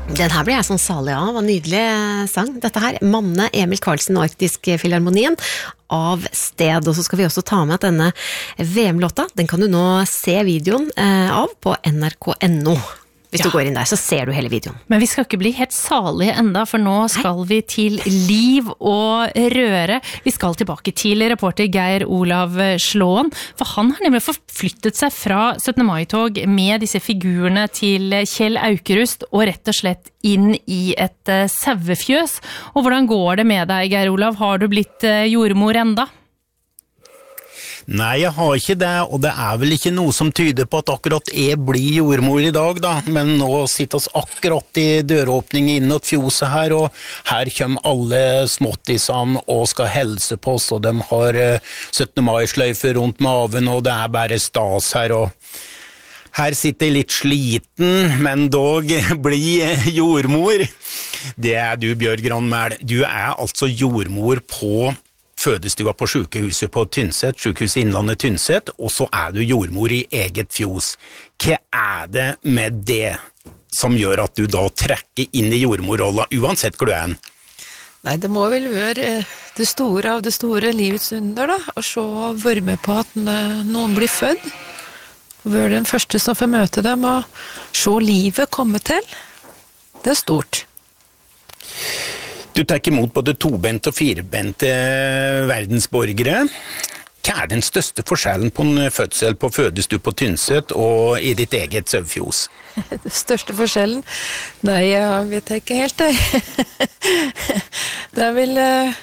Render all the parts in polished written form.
Den her ble jeg sånn salig av, var nydelig sang. Dette her, Manne Emil Karlsen, Arktisk Filharmonien, Av sted. Og så skal vi også ta med at denne VM-låta, den kan du nå se videoen av på NRK.no. Hvis du går inn der, så ser du hele videoen. Men vi skal ikke bli helt salige enda, for nå skal vi til liv og røre. Vi skal tilbake til reporter Geir Olav Slåen, for han har nemlig forflyttet seg fra 17. mai-tog med disse figurene til Kjell Aukrust, og rett og slett inn i et sauefjøs. Og hvordan går det med deg, Geir Olav? Har du blitt jordmor enda? Nei, jeg har ikke det, og det vel ikke noe som tyder på at akkurat jeg blir jordmor i dag da, men nå sitter oss akkurat i døråpning innåt fjoset her, og her kommer alle småttisene og skal helse på oss, og de har 17. mai-sløyfer rundt maven, og det bare stas her, og her sitter jeg litt sliten, men dog blir jordmor. Det du, Bjørg Granmæl. Du altså jordmor på fødestua på sykehuset på Tynset, sykehuset Innlandet Tynset, og så du jordmor i eget fjos. Hva det med det som gjør at du da trekker inn i jordmorrollen, uansett hvor du Nei, det må vel være det store av det store livets under, da, å se og være med på at noen blir født, og være den første som får møte dem, og se livet komme til. Det stort. Du tar imot både tobente og firebente verdensborgere. Hva den største forskjellen på en fødsel på fødestue på Tynset og i ditt eget sauefjos? Den største forskjellen? Nei, jeg vet ikke helt det. Det vel...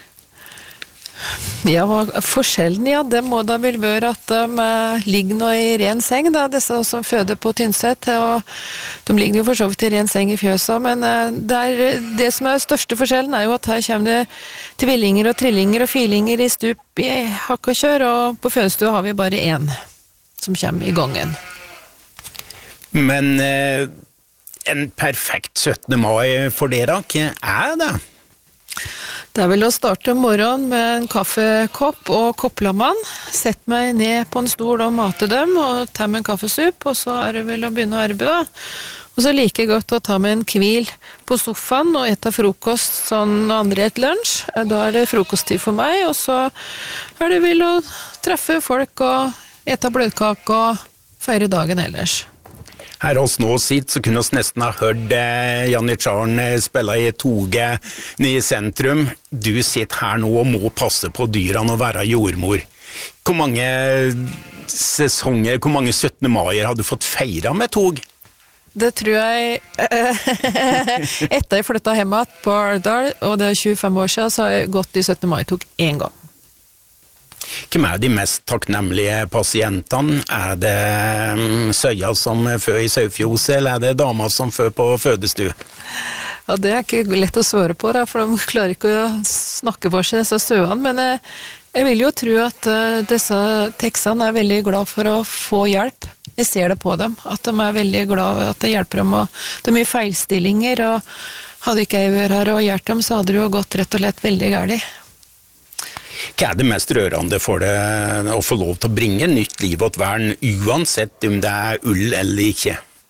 Ja, forskjellen, ja, det må da vel være at de ligger nå i ren seng, da, disse som føder på Tynset, og de ligger jo for så vidt i ren seng i fjøsa, men det som største forskjellen jo at her kommer det tvillinger og trillinger og firlinger i stup i hakk og kjør, og på fødestua har vi bare én som kommer i gangen. Men en perfekt 17. mai for dere, hva det? Det vel å starte om morgenen med en kaffekopp og kopplamann, sette meg ned på en stol og mate dem, og ta med en kaffesup, og så det vel å begynne å arbeide. Og så like godt å ta med en hvil på sofaen og ete frokost sånn andre et lunsj. Da det frokosttid for meg, og så det vel å treffe folk og ete bløtkake og feire dagen ellers. Her hos nå sitt, så kunne vi nesten ha hørt Janitsjaren spille i toget nede i sentrum. Du sitter her nå og må passe på dyrene og være jordmor. Hvor mange sesonger, hvor mange 17. maier har du fått feira med tog? Det tror jeg etter jeg flyttet hjemme på Ardal, og det 25 år siden, så har jeg gått i 17. mai-tog en gang. Hvem de mest takknemlige pasientene? Det søya som føder i sauefjose, eller det damer som føder på fødestue? Ja, det ikke lett å svare på, da, for de klarer ikke å snakke for seg, disse søene, men jeg vil jo tro at disse tekstene veldig glad for å få hjelp. Jeg ser det på dem, at de veldig glad at det hjelper dem, og det mye feilstillinger, og hadde ikke jeg vært her og hjulpet dem, så hadde det jo gått rett og slett veldig galt. Hva det mest rørende for det å få lov til å bringe nytt liv åt verden, uansett om det ull eller ikke?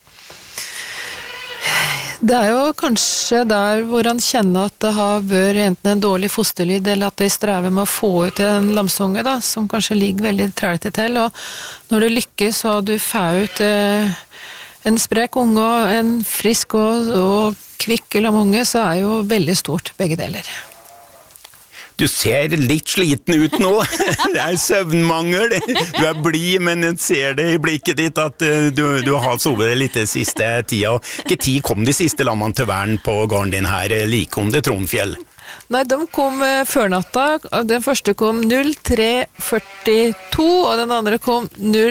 Det jo kanskje der hvor han kjenner at det har vært enten en dårlig fosterlyd, eller at det strever med å få ut en lamsunge, da, som kanskje ligger veldig trælig til. Og når det lykkes, så du får ut en sprek unge og en frisk og kvikk lamunge, så jo veldig stort begge deler. Du ser litt sliten ut nå. Det søvnmangel. Du blid, men jeg ser det i blikket ditt at du har sovet litt siste tida. Hvilken tid kom de siste lammene til verden på gården din her, like om det Tronfjell? Nei, de kom før natta. Den første kom 03:42, og den andre kom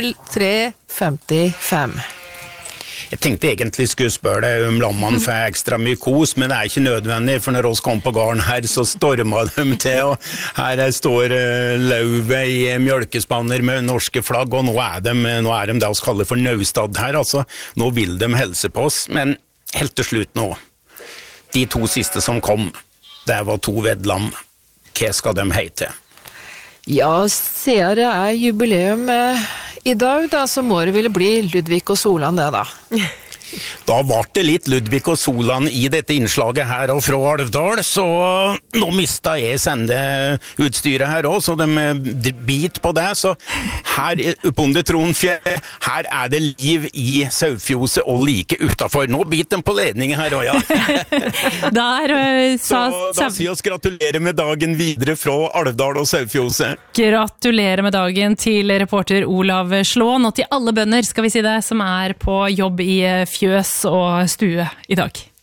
03:55. Jeg tenkte egentlig skulle spørre deg om lammene får ekstra mye kos, men det ikke nødvendig, for når oss kom på gården her, så stormet de til, og her står lauvet i mjølkespanner med norske flagg, og nå de det oss kaller for Naustad her, altså. Nå vil de helse på oss, men helt til slutt nå. De 2 siste som kom, det var 2 vedlam. Hva skal de hete? Ja, ser det jubileum i dag, da, så må det vel bli Ludvig og Solan det, da. Da var det litt Ludvig og Solan i dette innslaget her og fra Alvdal, så nå mistet jeg sendeutstyret her også, så de bit på det, så her under Tronfjell, her det liv i Saufjose og like utenfor. Nå bit de på ledningen her også, ja. Da sier oss gratulerer med dagen videre fra Alvdal og Saufjose. Gratulerer med dagen til reporter Olav Slåen, og til alle bønder, skal vi si det, som på jobb i fjøs og stue i dag.